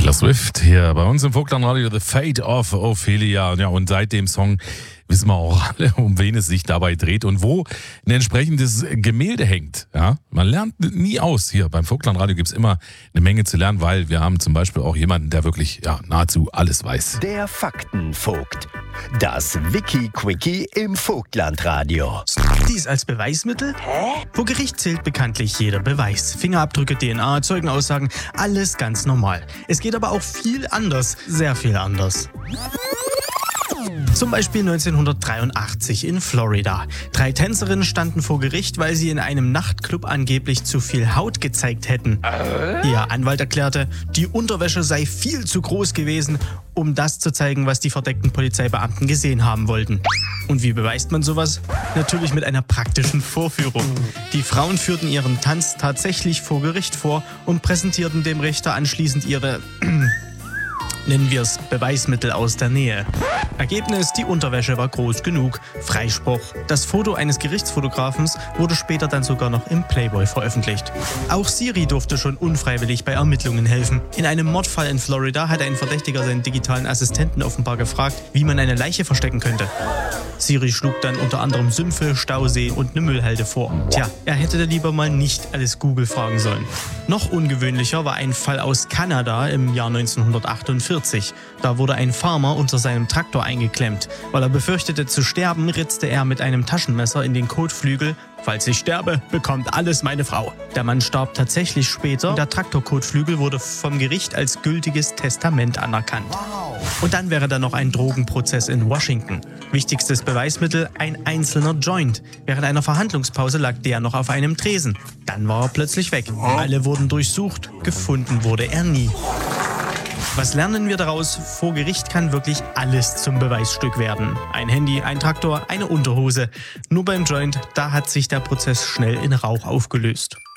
Taylor Swift hier bei uns im Vogtland-Radio, The Fate of Ophelia. Ja, und seit dem Song wissen wir auch alle, um wen es sich dabei dreht und wo ein entsprechendes Gemälde hängt. Ja, man lernt nie aus. Hier beim Vogtland-Radio gibt es immer eine Menge zu lernen, weil wir haben zum Beispiel auch jemanden, der wirklich nahezu alles weiß. Der Faktenvogt. Das Wiki-Quickie im Vogtland-Radio. Dies als Beweismittel? Vor Gericht zählt bekanntlich jeder Beweis. Fingerabdrücke, DNA, Zeugenaussagen, alles ganz normal. Es geht aber auch viel anders, sehr viel anders. Zum Beispiel 1983 in Florida. 3 Tänzerinnen standen vor Gericht, weil sie in einem Nachtclub angeblich zu viel Haut gezeigt hätten. Ihr Anwalt erklärte, die Unterwäsche sei viel zu groß gewesen, um das zu zeigen, was die verdeckten Polizeibeamten gesehen haben wollten. Und wie beweist man sowas? Natürlich mit einer praktischen Vorführung. Die Frauen führten ihren Tanz tatsächlich vor Gericht vor und präsentierten dem Richter anschließend ihre nennen wir es Beweismittel aus der Nähe. Ergebnis, die Unterwäsche war groß genug. Freispruch. Das Foto eines Gerichtsfotografens wurde später dann sogar noch im Playboy veröffentlicht. Auch Siri durfte schon unfreiwillig bei Ermittlungen helfen. In einem Mordfall in Florida hat ein Verdächtiger seinen digitalen Assistenten offenbar gefragt, wie man eine Leiche verstecken könnte. Siri schlug dann unter anderem Sümpfe, Stauseen und eine Müllhalde vor. Tja, er hätte da lieber mal nicht alles Google fragen sollen. Noch ungewöhnlicher war ein Fall aus Kanada im Jahr 1948. Da wurde ein Farmer unter seinem Traktor eingeklemmt. Weil er befürchtete zu sterben, ritzte er mit einem Taschenmesser in den Kotflügel. Falls ich sterbe, bekommt alles meine Frau. Der Mann starb tatsächlich später und der Traktorkotflügel wurde vom Gericht als gültiges Testament anerkannt. Und dann wäre da noch ein Drogenprozess in Washington. Wichtigstes Beweismittel, ein einzelner Joint. Während einer Verhandlungspause lag der noch auf einem Tresen. Dann war er plötzlich weg. Alle wurden durchsucht, gefunden wurde er nie. Was lernen wir daraus? Vor Gericht kann wirklich alles zum Beweisstück werden. Ein Handy, ein Traktor, eine Unterhose. Nur beim Joint, da hat sich der Prozess schnell in Rauch aufgelöst.